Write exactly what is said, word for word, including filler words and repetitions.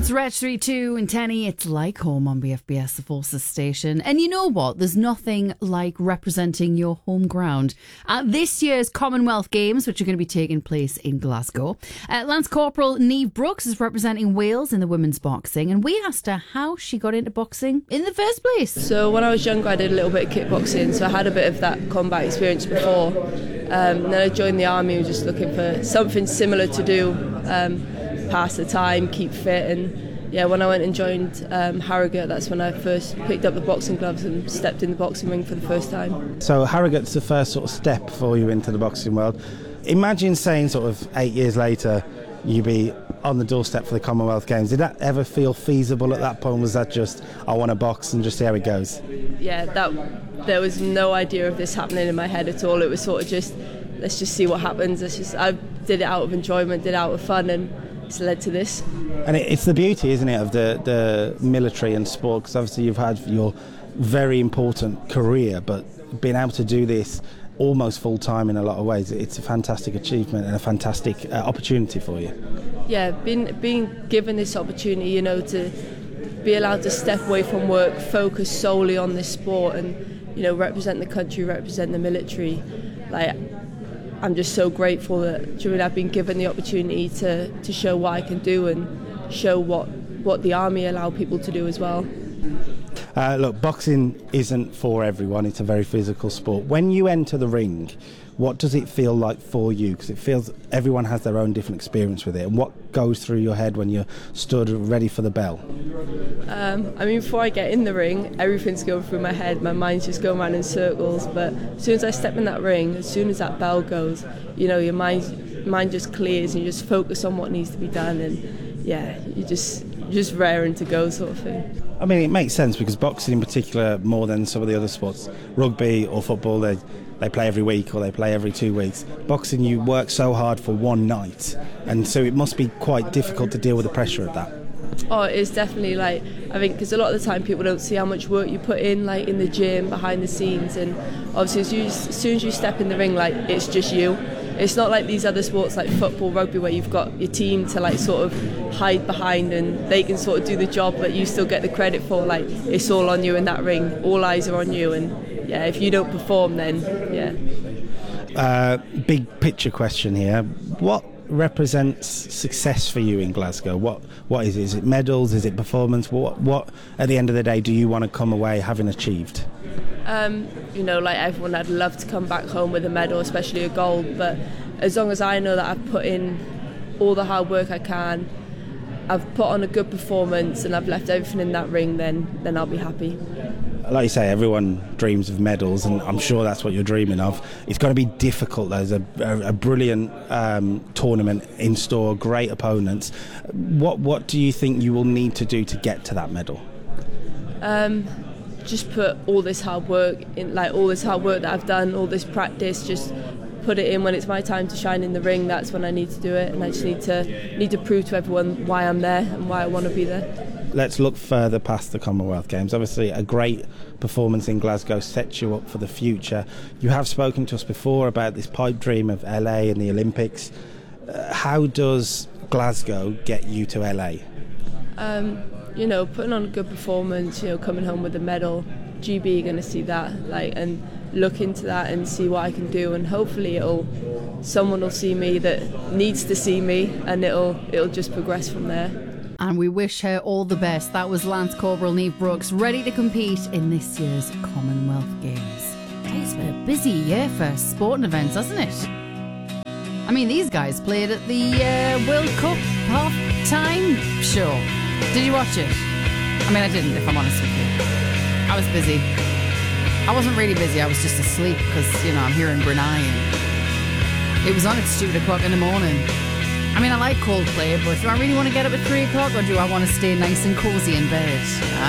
Threat three two and Tenny, it's like home on B F B S, the Forces station. And you know what? There's nothing like representing your home ground at this year's Commonwealth Games, which are going to be taking place in Glasgow. Uh, Lance Corporal Niamh Brooks is representing Wales in the women's boxing, and we asked her how she got into boxing in the first place. So when I was younger, I did a little bit of kickboxing, so I had a bit of that combat experience before. Um, and then I joined the army, was just looking for something similar to do. Um, pass the time, keep fit, and yeah, when I went and joined um, Harrogate, that's when I first picked up the boxing gloves and stepped in the boxing ring for the first time. So Harrogate's the first sort of step for you into the boxing world. Imagine saying sort of eight years later you'd be on the doorstep for the Commonwealth Games. Did that ever feel feasible at that point? Was that just, I want to box and just see how it goes? Yeah, that there was no idea of this happening in my head at all. It was sort of just, let's just see what happens. Let's just, I did it out of enjoyment, did it out of fun, and it's led to this. And it's the beauty, isn't it, of the, the military and sport, because obviously you've had your very important career, but being able to do this almost full-time in a lot of ways, it's a fantastic achievement and a fantastic uh, opportunity for you. Yeah, being, being given this opportunity, you know, to be allowed to step away from work, focus solely on this sport and, you know, represent the country, represent the military, like, I'm just so grateful that during I've been given the opportunity to, to show what I can do and show what, what the army allow people to do as well. Uh, look, boxing isn't for everyone. It's a very physical sport. When you enter the ring, what does it feel like for you? Because it feels everyone has their own different experience with it. And what goes through your head when you're stood ready for the bell? Um, I mean, before I get in the ring, everything's going through my head. My mind's just going around in circles. But as soon as I step in that ring, as soon as that bell goes, you know, your mind, mind just clears and you just focus on what needs to be done. And yeah, you just, you're just raring to go sort of thing. I mean, it makes sense because boxing in particular, more than some of the other sports, rugby or football, they they play every week or they play every two weeks. Boxing, you work so hard for one night, and so it must be quite difficult to deal with the pressure of that. Oh, it's definitely, like, I think because a lot of the time people don't see how much work you put in, like in the gym, behind the scenes, and obviously as, you, as soon as you step in the ring, like, it's just you. It's not like these other sports like football, rugby, where you've got your team to like sort of hide behind and they can sort of do the job, but you still get the credit for, like, it's all on you in that ring. All eyes are on you, and yeah, if you don't perform, then yeah. Uh, big picture question here. What represents success for you in Glasgow? What what is it? Is it medals? Is it performance? What what at the end of the day do you want to come away having achieved? Um, you know, like everyone, I'd love to come back home with a medal, especially a gold, but as long as I know that I've put in all the hard work I can, I've put on a good performance and I've left everything in that ring, then then I'll be happy. Like you say, everyone dreams of medals, and I'm sure that's what you're dreaming of. It's going to be difficult. There's a, a, a brilliant um, tournament in store, great opponents. What what do you think you will need to do to get to that medal? Um, just put all this hard work in, like all this hard work that I've done, all this practice, just put it in. When it's my time to shine in the ring, that's when I need to do it, and I just need to need to prove to everyone why I'm there and why I want to be there. Let's look further past the Commonwealth Games. Obviously, a great performance in Glasgow sets you up for the future. You have spoken to us before about this pipe dream of L A and the Olympics. Uh, how does Glasgow get you to L A? Um, you know, putting on a good performance, you know, coming home with a medal. G B are going to see that, like, and look into that and see what I can do, and hopefully it'll someone will see me that needs to see me, and it'll it'll just progress from there. And we wish her all the best. That was Lance Corporal Niamh Brooks, ready to compete in this year's Commonwealth Games. It's been a busy year for sporting events, hasn't it? I mean, these guys played at the uh, World Cup half-time show. Did you watch it? I mean, I didn't, if I'm honest with you. I was busy. I wasn't really busy, I was just asleep because, you know, I'm here in Brunei and it was on at two o'clock in the morning. I mean, I like Coldplay, but do I really want to get up at three o'clock or do I want to stay nice and cosy in bed?